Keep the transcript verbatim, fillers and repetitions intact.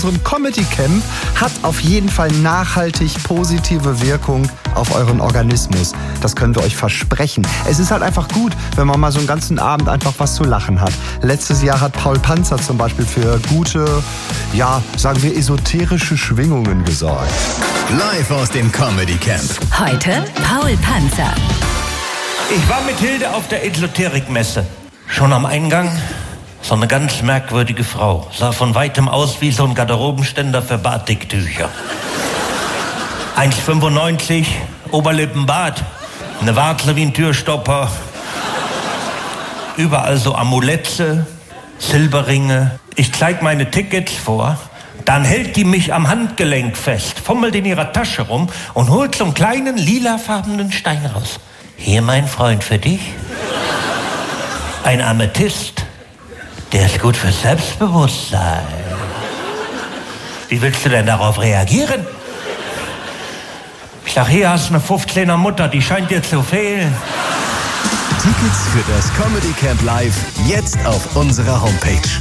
Unserem Comedy Camp hat auf jeden Fall nachhaltig positive Wirkung auf euren Organismus. Das können wir euch versprechen. Es ist halt einfach gut, wenn man mal so einen ganzen Abend einfach was zu lachen hat. Letztes Jahr hat Paul Panzer zum Beispiel für gute, ja, sagen wir esoterische Schwingungen gesorgt. Live aus dem Comedy Camp. Heute Paul Panzer. Ich war mit Hilde auf der Esoterikmesse. Schon am Eingang so eine ganz merkwürdige Frau. Sah von weitem aus wie so ein Garderobenständer für Batiktücher. eins Komma fünfundneunzig, Oberlippenbart, eine Warze wie ein Türstopper. Überall so Amulette, Silberringe. Ich zeig meine Tickets vor. Dann hält die mich am Handgelenk fest, fummelt in ihrer Tasche rum und holt so einen kleinen lilafarbenen Stein raus. Hier, mein Freund, für dich. Ein Amethyst. Der ist gut fürs Selbstbewusstsein. Wie willst du denn darauf reagieren? Ich sag, hier hast du eine fünfzehner Mutter, die scheint dir zu fehlen. Tickets für das Comedy Camp Live jetzt auf unserer Homepage.